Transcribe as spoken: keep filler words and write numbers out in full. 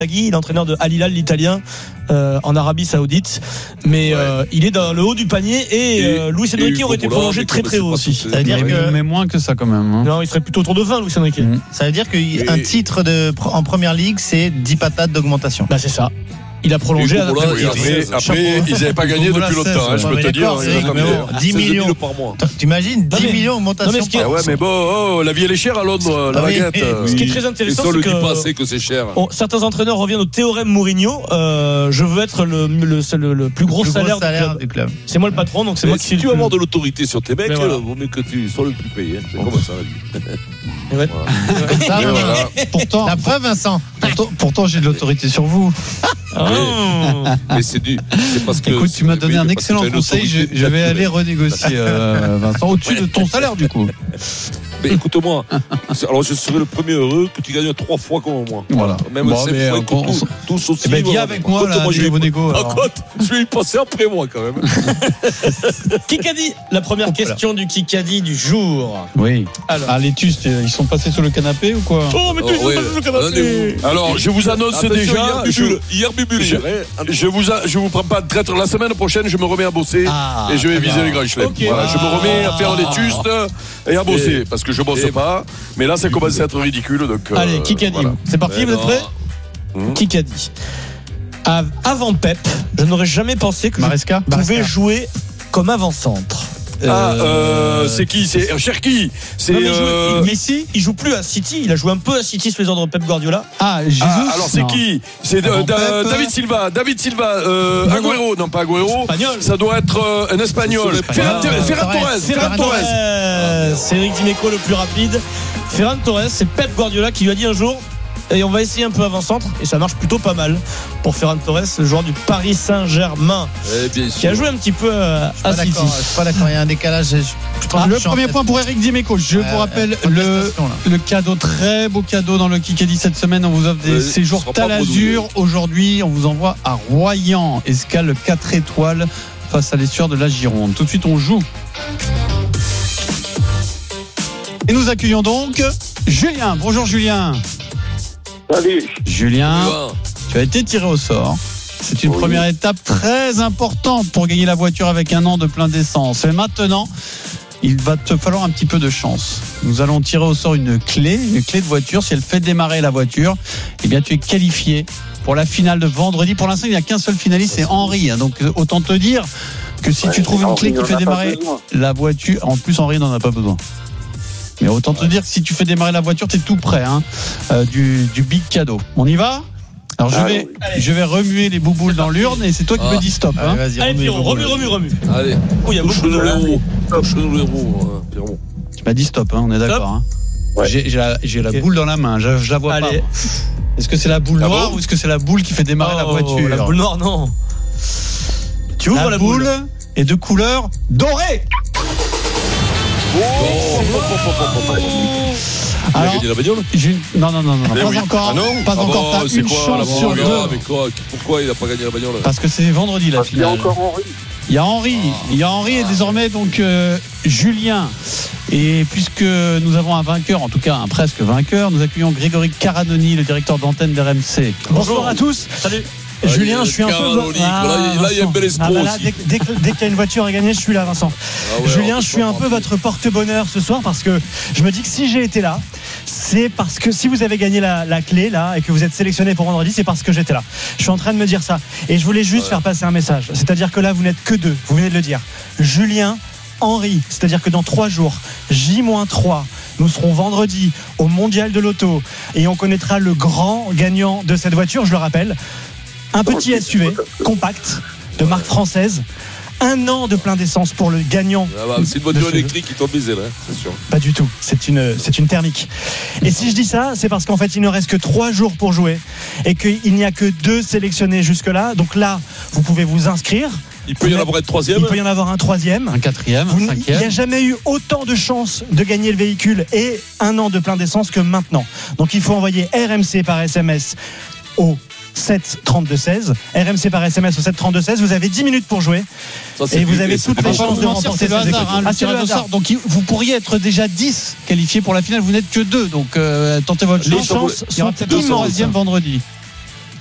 Il est entraîneur de Al Hilal, l'italien, euh, en Arabie Saoudite. Mais ouais. euh, il est dans le haut du panier et, et euh, Luis Enrique aurait été prolongé très très haut aussi. Ça veut dire que... Mais moins que ça quand même. Hein. Non, il serait plutôt autour de vingt, Luis Enrique. Mmh. Ça veut dire qu'un titre de, en première ligue, c'est dix patates d'augmentation. Bah c'est ça. Il a prolongé à voilà, et après, après ils n'avaient pas gagné depuis longtemps, hein, je peux te dire. dix millions par mois. T'imagines dix millions augmentation par mois. Ah ouais, mais bon, oh, la vie elle est chère à Londres, la baguette. Ce qui est très intéressant, c'est que le pas assez que c'est cher. Oh, certains entraîneurs reviennent au théorème Mourinho. Euh, je veux être le, le, le, le plus gros, le plus salaire, gros salaire du, club. du club. C'est moi le patron, donc c'est moi qui suis. Si tu veux avoir de l'autorité sur tes mecs, voilà. vaut mieux que tu sois le plus payé. C'est comme ça la vie. Ouais. Voilà. Ça, voilà. Pourtant, la preuve, Vincent. Pourtant, pourtant, j'ai de l'autorité sur vous. Oh. Mais c'est du, c'est parce que. Écoute, tu m'as donné un excellent conseil. Je, je vais aller renégocier, euh, Vincent, au-dessus de ton salaire, du coup. Mais écoute-moi, alors je serai le premier heureux que tu gagnes trois fois comme moi. Voilà. Même bon, cinq fois, écoute, tous, tous aussi. Mais viens avec moi, là, moi, je vais vous négo. Je vais y passer après moi, quand même. Kikadi, la première oh, question voilà. du Kikadi du jour. Oui. Alors, ah, les Tustes, ils sont passés sur le canapé ou quoi? Oh, mais tu oh, ouais. sont passés sur le canapé. Alors, je vous annonce Attention, déjà. Hier, Bubule. Je, je, vous a, je vous prends pas de traître. La semaine prochaine, je me remets à bosser ah, et je vais viser les grands chelems. Okay. Voilà, ah, je me remets à faire les Tustes et à bosser et, parce que je bosse et pas. Mais là, ça commence à être ridicule. Donc, allez, euh, Kikadi. Voilà. C'est parti, vous êtes prêts? mmh. Kikadi. Avant Pep, je n'aurais jamais pensé que Maresca. je pouvais Maresca. jouer comme avant-centre. Ah, euh, c'est qui? C'est Cherki. C'est non, mais euh... joue, Messi. Il joue plus à City. Il a joué un peu à City sous les ordres de Pep Guardiola. Ah, Jesus. Ah, alors c'est non. qui? C'est euh, da, David Silva. David Silva. Euh, non, Agüero. Non, pas Agüero. Espagnol. Ça doit être euh, un Espagnol. Ferran Torres. Ferran Torres. C'est Eric Dimeco le plus rapide. Ferran Torres, c'est Pep Guardiola qui lui a dit un jour. Et on va essayer un peu avant-centre et ça marche plutôt pas mal pour Ferran Torres, le joueur du Paris Saint-Germain, eh qui a joué un petit peu à, à City. Je suis pas d'accord, il y a un décalage. Je, je ah, le premier point pour Eric Dimeco. Je euh, vous rappelle euh, le, le cadeau, très beau cadeau dans le Kikadi cette semaine. On vous offre des euh, séjours Talazur. Aujourd'hui, on vous envoie à Royan, escale quatre étoiles face à l'estuaire de la Gironde. Tout de suite, on joue. Et nous accueillons donc Julien. Bonjour Julien. Salut. Julien, tu as été tiré au sort. C'est une oui. première étape très importante pour gagner la voiture avec un an de plein d'essence. Et maintenant, il va te falloir un petit peu de chance. Nous allons tirer au sort une clé, une clé de voiture. Si elle fait démarrer la voiture, eh bien tu es qualifié pour la finale de vendredi. Pour l'instant, il n'y a qu'un seul finaliste, c'est Henri. Donc autant te dire que si ouais, tu trouves une clé qui fait démarrer la voiture, en plus Henri n'en a pas besoin. Mais autant te dire que si tu fais démarrer la voiture, t'es tout prêt hein, euh, du, du big cadeau. On y va? Alors je ah, vais, oui. je vais remuer les bouboules dans l'urne et c'est toi qui ah. me dis stop. Hein. Allez, vas-y, remue, Pierrot, remue, remue, remue. Allez, oh, il y a beaucoup de roues. Touche-nous les roues, Pierrot. Tu m'as dit stop, hein, on est d'accord. Hein. Ouais. J'ai, j'ai la, j'ai la okay. boule dans la main, je, je la vois Allez. pas. Est-ce que c'est la boule ah noire bon ou est-ce que c'est la boule qui fait démarrer oh, la voiture? La boule noire, non. Tu ouvres la, la boule, boule est de couleur dorée. Oh, oh, oh, oh, oh, oh. Il a gagné la bagnole? Non, non, non, non, pas oui. encore. Ah non pas ah encore. Bon, t'as une quoi, chance bon, sur deux. Mais quoi Pourquoi il n'a pas gagné la bagnole? Parce que c'est vendredi la Parce finale. Il y a encore Henri. Il y a Henri. Ah. Il y a Henri et désormais donc euh, Julien. Et puisque nous avons un vainqueur, en tout cas un presque vainqueur, nous accueillons Grégory Caranoni, le directeur d'antenne d'R M C. Bonjour, Bonjour à tous. Salut. Julien, je suis un peu. Ah, là, il y a un bel escroc. Ah, bah là, dès, dès, dès qu'il y a une voiture à gagner, je suis là, Vincent. Ah ouais, Julien, je suis un peu votre porte-bonheur ce soir parce que je me dis que si j'ai été là, c'est parce que si vous avez gagné la, la clé là et que vous êtes sélectionné pour vendredi, c'est parce que j'étais là. Je suis en train de me dire ça et je voulais juste ouais. faire passer un message. C'est-à-dire que là, vous n'êtes que deux. Vous venez de le dire. Julien, Henri. C'est-à-dire que dans trois jours, J trois. Nous serons vendredi au Mondial de l'Auto et on connaîtra le grand gagnant de cette voiture. Je le rappelle. Un petit S U V compact de marque française. Un an de plein d'essence pour le gagnant. Ah bah, c'est une voiture électrique qui tombe baisé là, c'est sûr. Pas du tout, c'est une, c'est une thermique. Et si je dis ça, c'est parce qu'en fait il ne reste que trois jours pour jouer et qu'il n'y a que deux sélectionnés jusque-là. Donc là, vous pouvez vous inscrire. Il peut y en avoir un troisième. Il peut y en avoir un troisième. Un quatrième, un cinquième. Il n'y a jamais eu autant de chances de gagner le véhicule et un an de plein d'essence que maintenant. Donc il faut envoyer R M C par S M S au sept trente-deux seize. R M C par S M S au sept trente-deux seize. Vous avez dix minutes pour jouer. Ça, et vous avez toutes les chances de remporter le hasard, hein, ah, c'est le hasard. Donc vous pourriez être déjà dix qualifiés pour la finale. Vous n'êtes que deux. Donc euh, tentez votre chance. Les chances sont immenses. Deuxième vendredi.